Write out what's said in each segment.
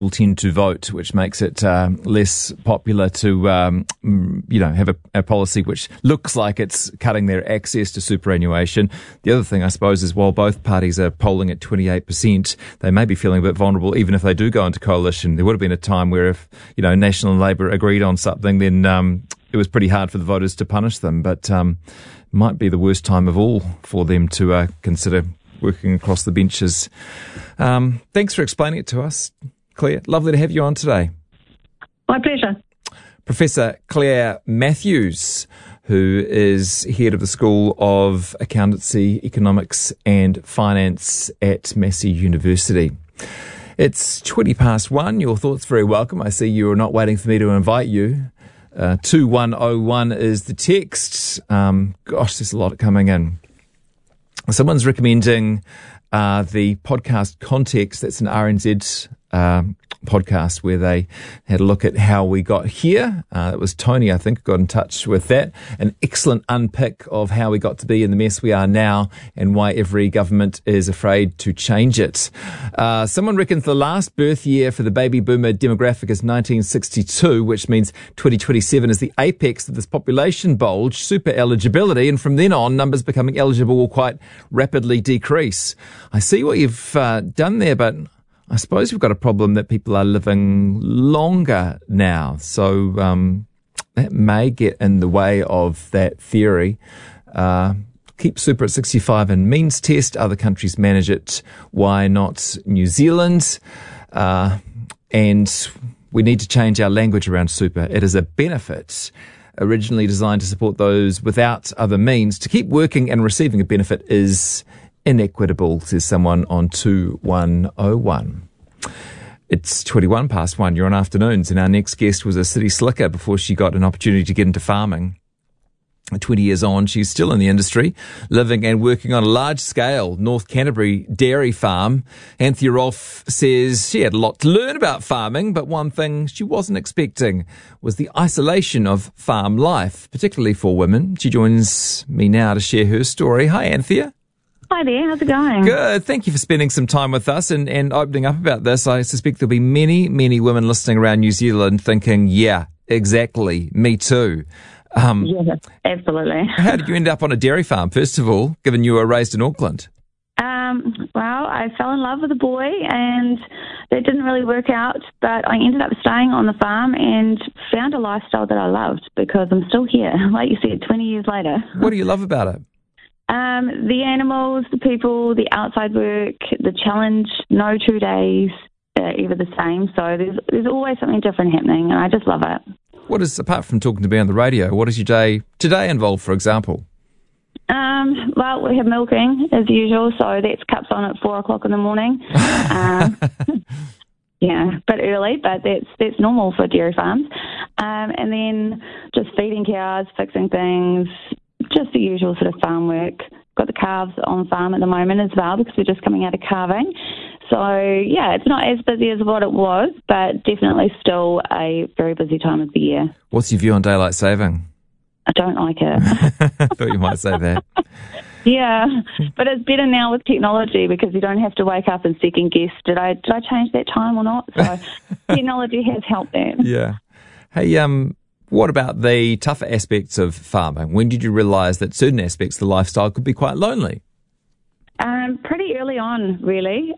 will tend to vote, which makes it less popular to, have a policy which looks like it's cutting their access to superannuation. The other thing, I suppose, is while both parties are polling at 28%, they may be feeling a bit vulnerable, even if they do go into coalition. There would have been a time where if, National and Labour agreed on something, then it was pretty hard for the voters to punish them. But might be the worst time of all for them to consider working across the benches. Thanks for explaining it to us, Claire. Lovely to have you on today. My pleasure. Professor Claire Matthews, who is head of the School of Accountancy, Economics and Finance at Massey University. It's 1:20. Your thoughts very welcome. I see you are not waiting for me to invite you. 2101 is the text. Gosh, there's a lot coming in. Someone's recommending the podcast Context. That's an RNZ podcast where they had a look at how we got here. It was Tony, I think, who got in touch with that. An excellent unpick of how we got to be in the mess we are now and why every government is afraid to change it. Someone reckons the last birth year for the baby boomer demographic is 1962, which means 2027 is the apex of this population bulge, super eligibility, and from then on, numbers becoming eligible will quite rapidly decrease. I see what you've done there, but I suppose we've got a problem that people are living longer now. So that may get in the way of that theory. Keep super at 65 and means test. Other countries manage it. Why not New Zealand? And we need to change our language around super. It is a benefit originally designed to support those without other means. To keep working and receiving a benefit is inequitable, says someone on 2101. It's 1:21. You're on Afternoons, and our next guest was a city slicker before she got an opportunity to get into farming. 20 years on, she's still in the industry, living and working on a large-scale North Canterbury dairy farm. Anthea Rolfe says she had a lot to learn about farming, but one thing she wasn't expecting was the isolation of farm life, particularly for women. She joins me now to share her story. Hi, Anthea. Hi there, how's it going? Good. Thank you for spending some time with us and opening up about this. I suspect there'll be many, many women listening around New Zealand thinking, yeah, exactly, me too. Yeah, absolutely. How did you end up on a dairy farm, first of all, given you were raised in Auckland? Well, I fell in love with a boy and that didn't really work out, but I ended up staying on the farm and found a lifestyle that I loved because I'm still here, like you said, 20 years later. What do you love about it? The animals, the people, the outside work, the challenge, no 2 days ever the same. So there's always something different happening, and I just love it. What is, apart from talking to me on the radio, what does your day today involve, for example? Well, we have milking as usual, so that's cups on at 4:00 in the morning. Yeah, a bit early, but that's normal for dairy farms. And then just feeding cows, fixing things, just the usual sort of farm work. Got the calves on farm at the moment as well because we're just coming out of calving. So, yeah, it's not as busy as what it was, but definitely still a very busy time of the year. What's your view on daylight saving? I don't like it. I thought you might say that. Yeah, but it's better now with technology because you don't have to wake up and second guess, did I change that time or not? So technology has helped that. Yeah. Hey, what about the tougher aspects of farming? When did you realise that certain aspects of the lifestyle could be quite lonely? Pretty early on, really.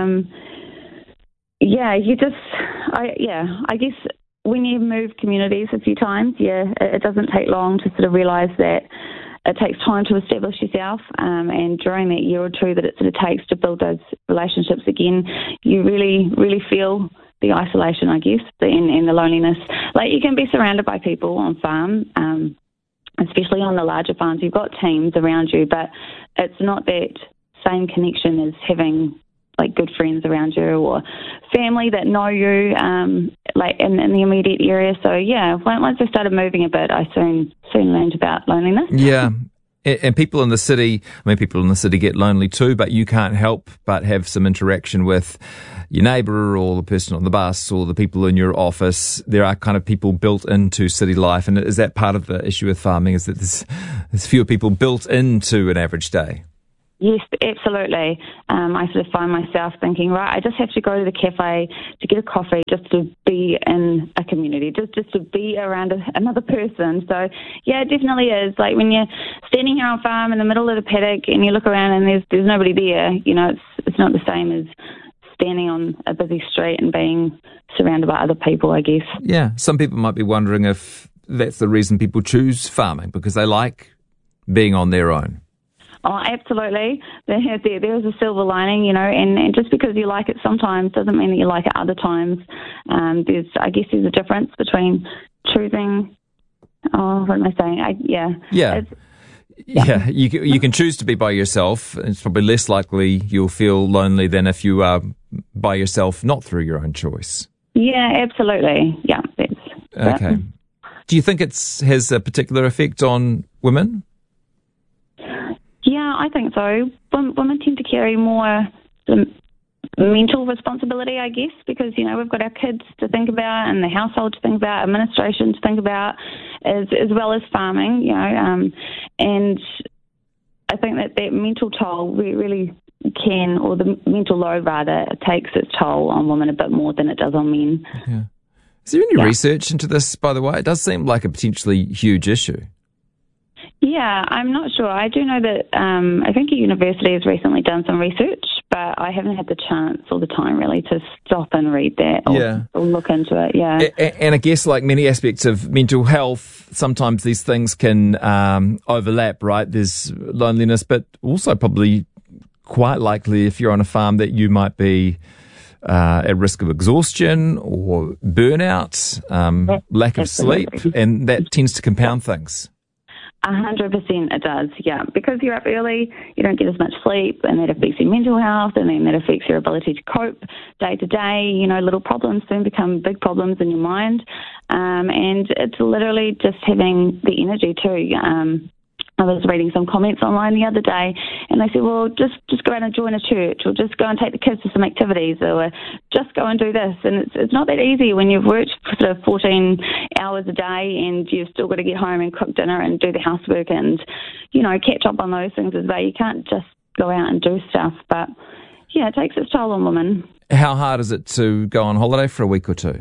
I guess when you move communities a few times, it doesn't take long to sort of realise that it takes time to establish yourself, and during that year or two that it sort of takes to build those relationships again, you really, really feel the isolation, I guess, and the loneliness. Like, you can be surrounded by people on farm, especially on the larger farms. You've got teams around you, but it's not that same connection as having like good friends around you or family that know you, like in the immediate area. So yeah, once I started moving a bit, I soon learned about loneliness. Yeah. And people in the city get lonely too, but you can't help but have some interaction with your neighbour or the person on the bus or the people in your office. There are kind of people built into city life. And is that part of the issue with farming, is that there's fewer people built into an average day? Yes, absolutely. I sort of find myself thinking, right, I just have to go to the cafe to get a coffee just to be in a community, just to be around another person. So, yeah, it definitely is. Like when you're standing here on farm in the middle of the paddock and you look around and there's nobody there, it's not the same as standing on a busy street and being surrounded by other people, I guess. Yeah, some people might be wondering if that's the reason people choose farming, because they like being on their own. Oh, absolutely. There is a silver lining, and just because you like it sometimes doesn't mean that you like it other times. There's a difference between choosing. Oh, what am I saying? Yeah. You can choose to be by yourself. It's probably less likely you'll feel lonely than if you are by yourself, not through your own choice. Yeah, absolutely. Yeah. Okay. Do you think it has a particular effect on women? Yeah, I think so. Women tend to carry more mental responsibility, I guess, because, we've got our kids to think about and the household to think about, administration to think about, as well as farming, and I think that mental toll really can, or the mental load rather, takes its toll on women a bit more than it does on men. Yeah. Is there any research into this, by the way? It does seem like a potentially huge issue. Yeah, I'm not sure. I do know that I think a university has recently done some research, but I haven't had the chance or the time really to stop and read that or look into it. Yeah, and I guess like many aspects of mental health, sometimes these things can overlap, right? There's loneliness, but also probably quite likely if you're on a farm that you might be at risk of exhaustion or burnout, lack of sleep, and that tends to compound things. 100% it does, yeah. Because you're up early, you don't get as much sleep, and that affects your mental health, and then that affects your ability to cope day to day. Little problems soon become big problems in your mind, and it's literally just having the energy too. I was reading some comments online the other day, and they said, well, just go out and join a church, or just go and take the kids to some activities, or just go and do this. And it's not that easy when you've worked for sort of 14 hours a day and you've still got to get home and cook dinner and do the housework and, catch up on those things as well. You can't just go out and do stuff. But, yeah, it takes its toll on women. How hard is it to go on holiday for a week or two?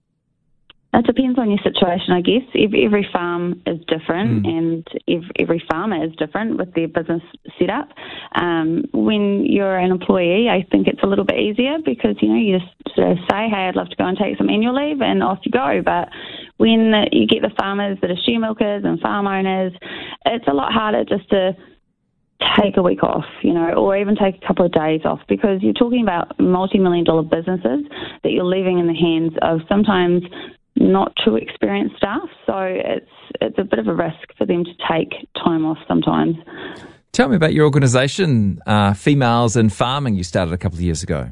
It depends on your situation, I guess. Every farm is different, and every farmer is different with their business setup. When you're an employee, I think it's a little bit easier because, you just sort of say, hey, I'd love to go and take some annual leave, and off you go. But when you get the farmers that are share milkers and farm owners, it's a lot harder just to take a week off, or even take a couple of days off, because you're talking about multi-million-dollar businesses that you're leaving in the hands of sometimes not too experienced staff, so it's a bit of a risk for them to take time off sometimes. Tell me about your organisation, Females in Farming, you started a couple of years ago.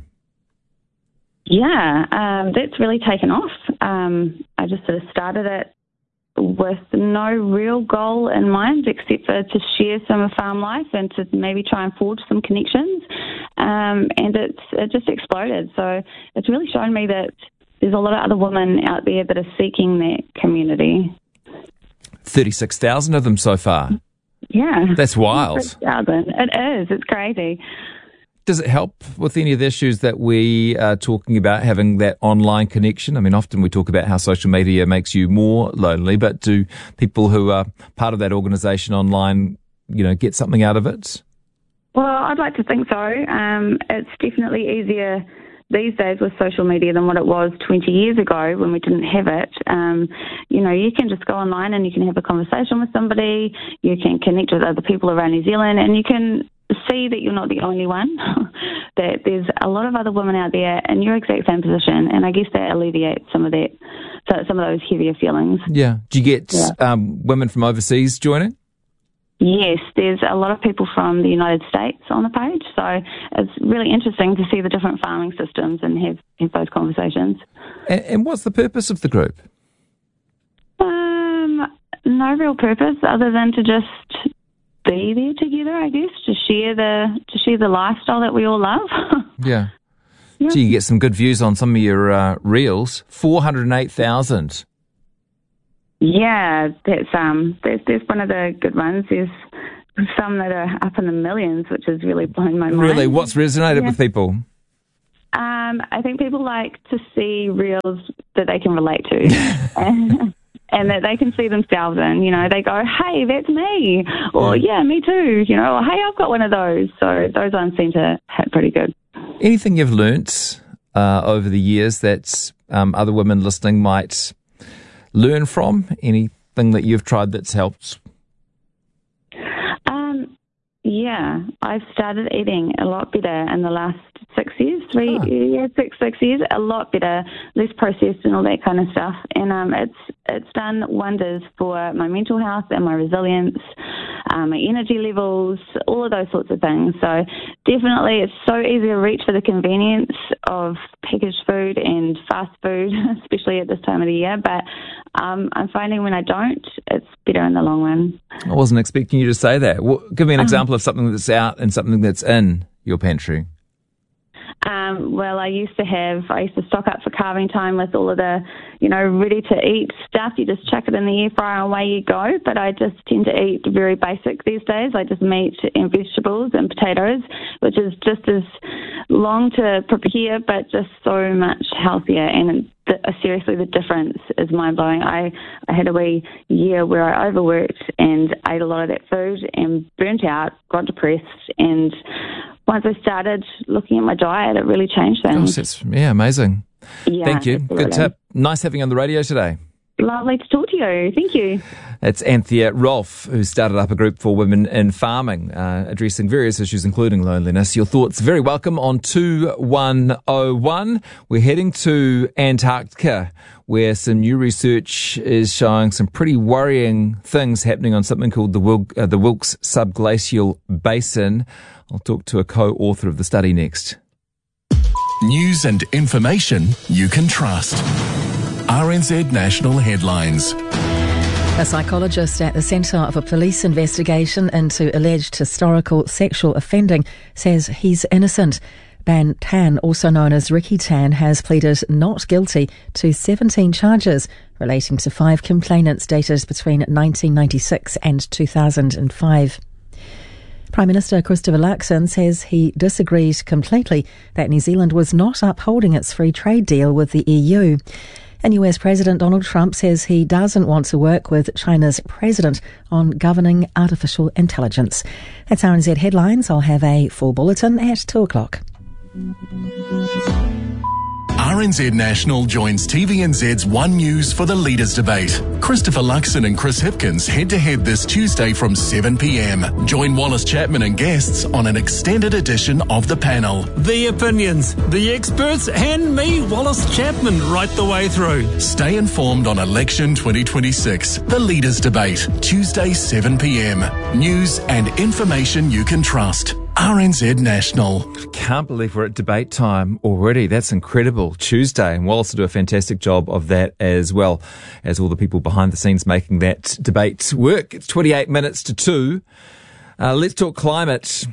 Yeah, that's really taken off. I just sort of started it with no real goal in mind except for to share some of farm life and to maybe try and forge some connections, and it just exploded. So it's really shown me that there's a lot of other women out there that are seeking that community. 36,000 of them so far. Yeah. That's wild. 36,000. It is. It's crazy. Does it help with any of the issues that we are talking about, having that online connection? I mean, often we talk about how social media makes you more lonely, but do people who are part of that organisation online, get something out of it? Well, I'd like to think so. It's definitely easier these days with social media than what it was 20 years ago when we didn't have it. You can just go online and you can have a conversation with somebody, you can connect with other people around New Zealand, and you can see that you're not the only one, that there's a lot of other women out there in your exact same position, and I guess that alleviates some of those heavier feelings. Yeah. Do you get women from overseas joining? Yes, there's a lot of people from the United States on the page, so it's really interesting to see the different farming systems and have those conversations. And what's the purpose of the group? No real purpose other than to just be there together, I guess, to share the lifestyle that we all love. Yeah. So you get some good views on some of your reels. 408,000. Yeah, that's one of the good ones. some that are up in the millions, which has really blown my mind. Really? What's resonated with people? I think people like to see reels that they can relate to and that they can see themselves in. You know, they go, hey, that's me. Or, yeah, me too. You know, or, hey, I've got one of those. So those ones seem to hit pretty good. Anything you've learnt over the years that other women listening might learn from? Anything that you've tried that's helped? Yeah, I've started eating a lot better in the last 6 years, 6 years, a lot better, less processed and all that kind of stuff. And it's done wonders for my mental health and my resilience, my energy levels, all of those sorts of things. So definitely it's so easy to reach for the convenience of packaged food and fast food, especially at this time of the year. But I'm finding when I don't, it's better in the long run. I wasn't expecting you to say that. Well, give me an example of something that's out and something that's in your pantry. Well, I used to stock up for carving time with all of the, ready to eat stuff. You just chuck it in the air fryer and away you go. But I just tend to eat very basic these days, like just meat and vegetables and potatoes, which is just as long to prepare, but just so much healthier. And seriously, the difference is mind-blowing. I had a wee year where I overworked and ate a lot of that food and burnt out, got depressed, and once I started looking at my diet, it really changed things. Gosh, that's amazing. Yeah, thank you. Absolutely. Good tip. Nice having you on the radio today. Lovely to talk to you. Thank you. It's Anthea Rolfe, who started up a group for women in farming, addressing various issues, including loneliness. Your thoughts very welcome on 2101. We're heading to Antarctica, where some new research is showing some pretty worrying things happening on something called the Wilkes Subglacial Basin. I'll talk to a co-author of the study next. News and information you can trust. RNZ National Headlines. A psychologist at the centre of a police investigation into alleged historical sexual offending says he's innocent. Ban Tan, also known as Ricky Tan, has pleaded not guilty to 17 charges relating to 5 complainants dated between 1996 and 2005. Prime Minister Christopher Luxon says he disagreed completely that New Zealand was not upholding its free trade deal with the EU. And US President Donald Trump says he doesn't want to work with China's president on governing artificial intelligence. That's RNZ Headlines. I'll have a full bulletin at 2 o'clock. RNZ National joins TVNZ's One News for the Leaders' Debate. Christopher Luxon and Chris Hipkins head-to-head this Tuesday from 7 p.m. Join Wallace Chapman and guests on an extended edition of the panel. The opinions, the experts, and me, Wallace Chapman, right the way through. Stay informed on Election 2026, the Leaders' Debate, Tuesday 7 p.m. News and information you can trust. RNZ National. Can't believe we're at debate time already. That's incredible. Tuesday, and Wallace will do a fantastic job of that as well as all the people behind the scenes making that debate work. It's 28 minutes to 2. Let's talk climate.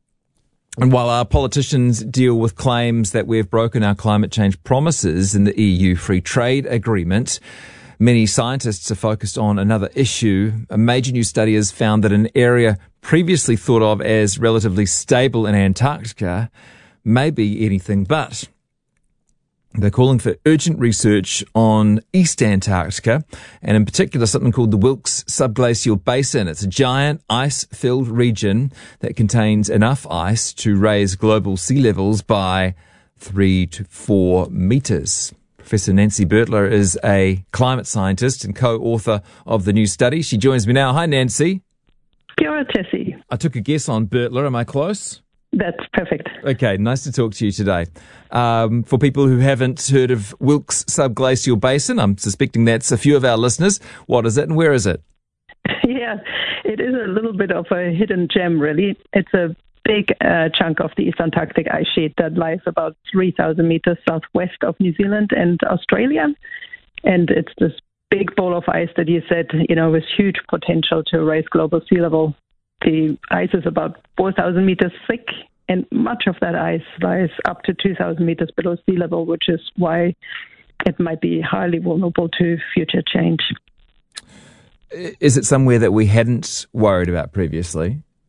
And while our politicians deal with claims that we've broken our climate change promises in the EU free trade agreement, many scientists are focused on another issue. A major new study has found that an area previously thought of as relatively stable in Antarctica may be anything but. They're calling for urgent research on East Antarctica, and in particular something called the Wilkes Subglacial Basin. It's a giant ice-filled region that contains enough ice to raise global sea levels by 3 to 4 metres. Professor Nancy Bertler is a climate scientist and co-author of the new study. She joins me now. Hi, Nancy. Kia ora, Tessie. I took a guess on Bertler. Am I close? That's perfect. Okay, nice to talk to you today. For people who haven't heard of Wilkes Subglacial Basin, I'm suspecting that's a few of our listeners. What is it and where is it? Yeah, it is a little bit of a hidden gem, really. It's a big chunk of the East Antarctic ice sheet that lies about 3,000 meters southwest of New Zealand and Australia. And it's this big ball of ice that you said, with huge potential to raise global sea level. The ice is about 4,000 meters thick, and much of that ice lies up to 2,000 meters below sea level, which is why it might be highly vulnerable to future change. Is it somewhere that we hadn't worried about previously?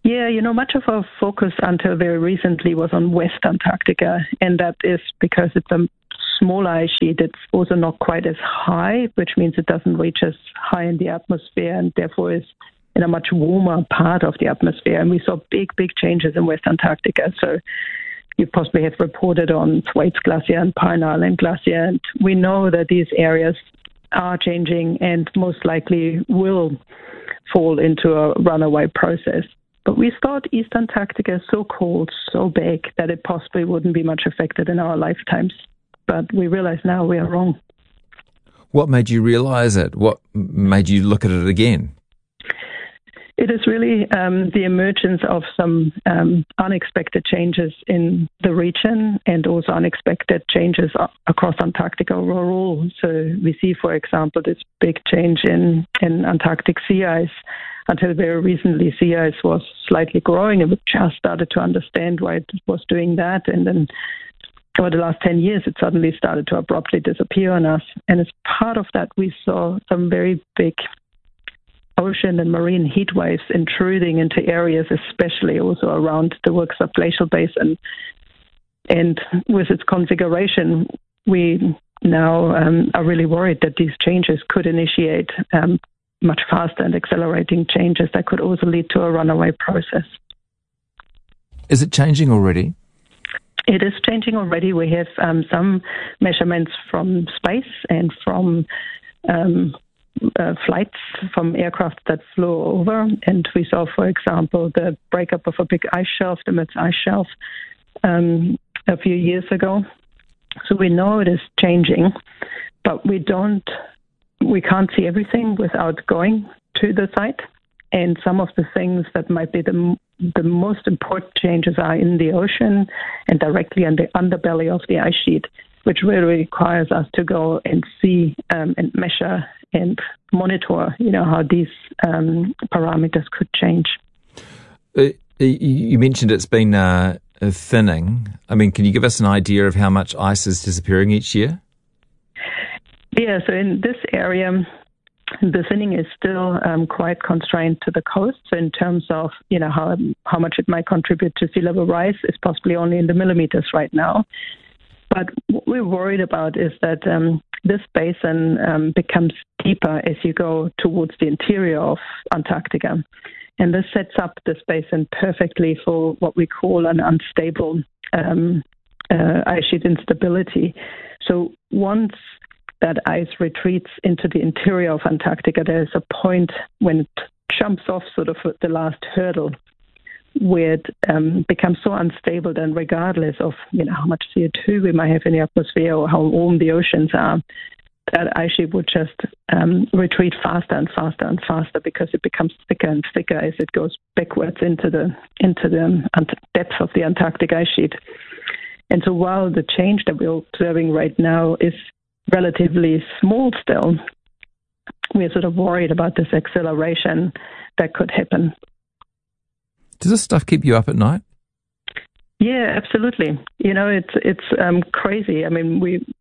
Yeah, much of our focus until very recently was on West Antarctica, and that is because it's a smaller ice sheet. It's also not quite as high, which means it doesn't reach as high in the atmosphere and therefore is in a much warmer part of the atmosphere. And we saw big changes in West Antarctica. So you possibly have reported on Thwaites Glacier and Pine Island Glacier, and we know that these areas are changing and most likely will fall into a runaway process. But we thought East Antarctica is so cold, so big, that it possibly wouldn't be much affected in our lifetimes. But we realize now we are wrong. What made you realize it? What made you look at it again? It is really the emergence of some unexpected changes in the region and also unexpected changes across Antarctica overall. So we see, for example, this big change in Antarctic sea ice. Until very recently, sea ice was slightly growing, and we just started to understand why it was doing that. And then over the last 10 years, it suddenly started to abruptly disappear on us. And as part of that, we saw some very big ocean and marine heat waves intruding into areas, especially also around the Worksop Glacial Basin. And with its configuration, we now are really worried that these changes could initiate much faster and accelerating changes that could also lead to a runaway process. Is it changing already? It is changing already. We have some measurements from space and from flights from aircraft that flew over. And we saw, for example, the breakup of a big ice shelf, the Mütz Ice Shelf, a few years ago. So we know it is changing, but we can't see everything without going to the site. And some of the things that might be the most important changes are in the ocean and directly in the underbelly of the ice sheet, which really requires us to go and see and measure and monitor, how these parameters could change. You mentioned it's been thinning. I mean, can you give us an idea of how much ice is disappearing each year? Yeah, so in this area, the thinning is still quite constrained to the coast. So in terms of, how much it might contribute to sea level rise is possibly only in the millimeters right now. But what we're worried about is that this basin becomes deeper as you go towards the interior of Antarctica. And this sets up this basin perfectly for what we call an unstable ice sheet instability. So once that ice retreats into the interior of Antarctica, there's a point when it jumps off sort of the last hurdle where it becomes so unstable that regardless of how much CO2 we might have in the atmosphere or how warm the oceans are, that ice sheet would just retreat faster and faster and faster because it becomes thicker and thicker as it goes backwards into the depth of the Antarctic ice sheet. And so while the change that we're observing right now is relatively small still, we're sort of worried about this acceleration that could happen. Does this stuff keep you up at night? Yeah, absolutely. It's crazy. I mean,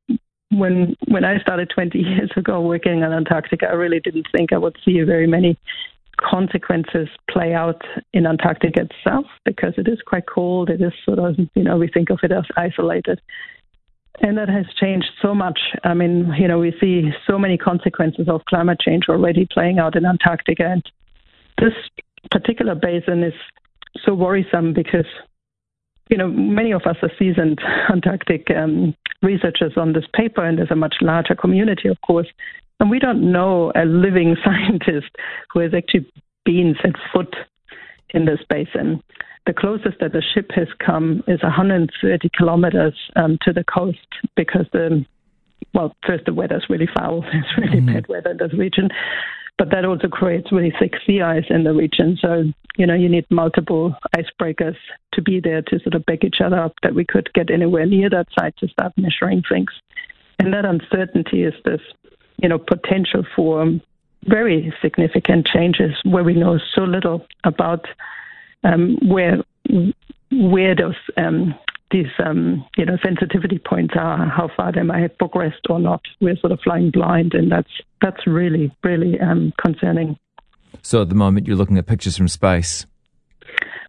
when I started 20 years ago working on Antarctica, I really didn't think I would see very many consequences play out in Antarctica itself because it is quite cold. It is sort of, we think of it as isolated. And that has changed so much. I mean, we see so many consequences of climate change already playing out in Antarctica. And this particular basin is so worrisome because, many of us are seasoned Antarctic researchers on this paper, and there's a much larger community, of course. And we don't know a living scientist who has actually been set foot in this basin. The closest that the ship has come is 130 kilometers to the coast because first the weather's really foul. It's really bad weather in this region. But that also creates really thick sea ice in the region. So, you need multiple icebreakers to be there to sort of back each other up that we could get anywhere near that site to start measuring things. And that uncertainty is this, potential for very significant changes where we know so little about where those these sensitivity points are, how far they might have progressed or not. We're sort of flying blind, and that's really, really concerning. So at the moment, you're looking at pictures from space.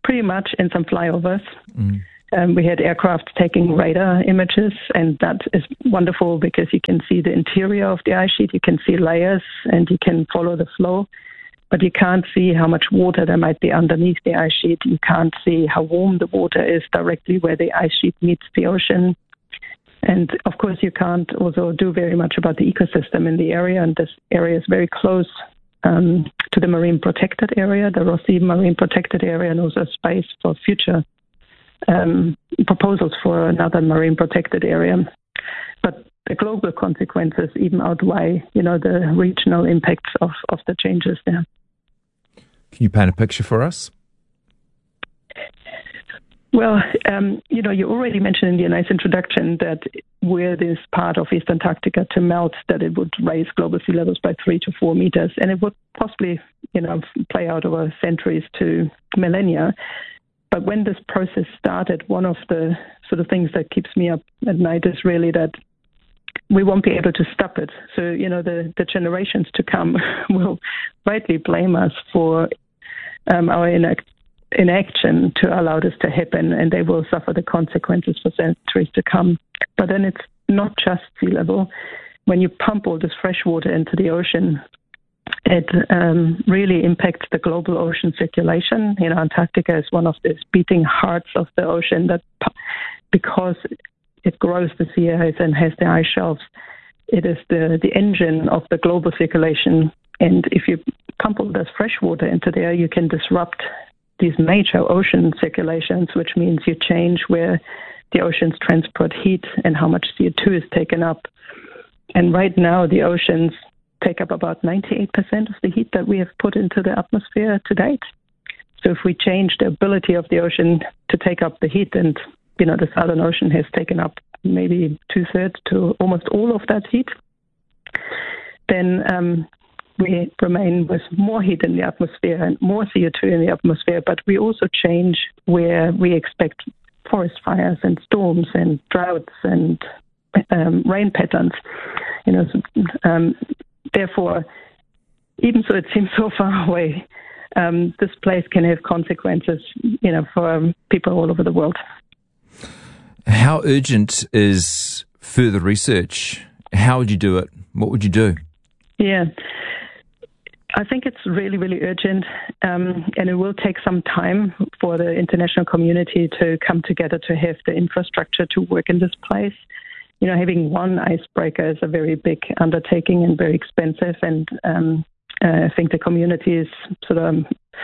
pretty much in some flyovers. We had aircraft taking radar images, and that is wonderful because you can see the interior of the ice sheet, you can see layers, and you can follow the flow. But you can't see how much water there might be underneath the ice sheet. You can't see how warm the water is directly where the ice sheet meets the ocean. And, of course, you can't also do very much about the ecosystem in the area, and this area is very close to the marine protected area, the Ross Sea Marine Protected Area, and also space for future proposals for another marine protected area. But the global consequences even outweigh, the regional impacts of the changes there. Can you paint a picture for us? Well, you already mentioned in your nice introduction that were this part of East Antarctica to melt, that it would raise global sea levels by 3 to 4 meters, and it would possibly, play out over centuries to millennia. But when this process started, one of the sort of things that keeps me up at night is really that we won't be able to stop it. So, the generations to come will rightly blame us for our inaction to allow this to happen, and they will suffer the consequences for centuries to come. But then it's not just sea level. When you pump all this fresh water into the ocean, it really impacts the global ocean circulation. Antarctica is one of these beating hearts of the ocean that, because it grows the sea ice and has the ice shelves, it is the engine of the global circulation. And if you pump all this fresh water into there, you can disrupt these major ocean circulations, which means you change where the oceans transport heat and how much CO2 is taken up. And right now, the oceans take up about 98% of the heat that we have put into the atmosphere to date. So if we change the ability of the ocean to take up the heat, and the Southern Ocean has taken up maybe 2/3 to almost all of that heat, then we remain with more heat in the atmosphere and more CO2 in the atmosphere, but we also change where we expect forest fires and storms and droughts and rain patterns. Therefore, even though it seems so far away, this place can have consequences, for people all over the world. How urgent is further research? How would you do it? What would you do? Yeah. I think it's really, really urgent, and it will take some time for the international community to come together to have the infrastructure to work in this place. Having one icebreaker is a very big undertaking and very expensive, and I think the community is sort of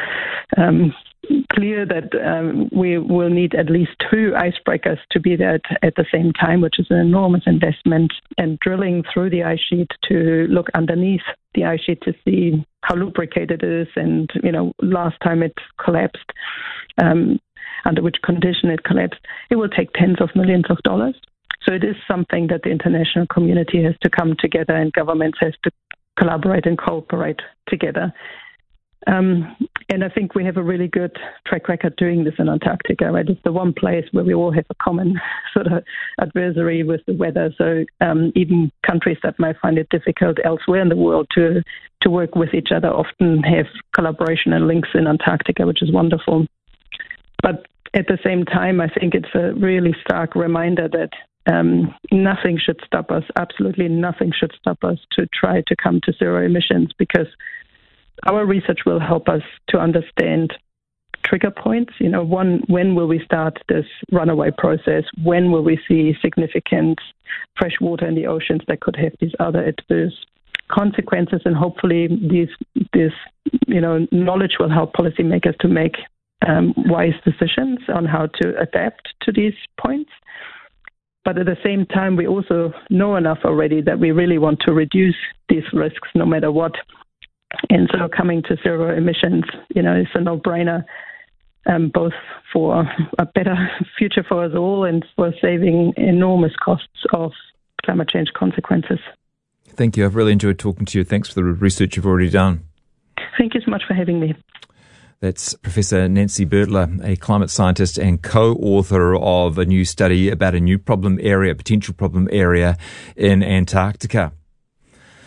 clear that we will need at least 2 icebreakers to be there at the same time, which is an enormous investment, and drilling through the ice sheet to look underneath the ice sheet to see how lubricated it is, and, last time it collapsed, under which condition it collapsed. It will take tens of millions of dollars. So it is something that the international community has to come together, and governments has to collaborate and cooperate together. And I think we have a really good track record doing this in Antarctica, right? It's the one place where we all have a common sort of adversary with the weather. So even countries that might find it difficult elsewhere in the world to work with each other often have collaboration and links in Antarctica, which is wonderful. But at the same time, I think it's a really stark reminder that nothing should stop us, absolutely nothing should stop us to try to come to zero emissions, because our research will help us to understand trigger points. When will we start this runaway process? When will we see significant fresh water in the oceans that could have these other adverse consequences? And hopefully this knowledge will help policymakers to make wise decisions on how to adapt to these points. But at the same time, we also know enough already that we really want to reduce these risks no matter what. And so coming to zero emissions, is a no-brainer, both for a better future for us all and for saving enormous costs of climate change consequences. Thank you. I've really enjoyed talking to you. Thanks for the research you've already done. Thank you so much for having me. That's Professor Nancy Bertler, a climate scientist and co-author of a new study about a new potential problem area in Antarctica.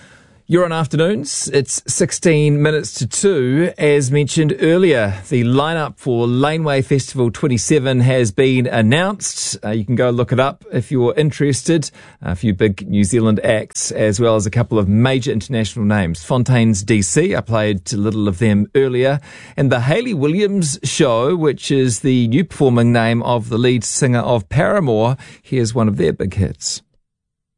You're on Afternoons. It's 16 minutes to 2. As mentioned earlier, the lineup for Laneway Festival 27 has been announced. You can go look it up if you're interested. A few big New Zealand acts, as well as a couple of major international names. Fontaines DC, I played a little of them earlier. And the Hayley Williams Show, which is the new performing name of the lead singer of Paramore. Here's one of their big hits.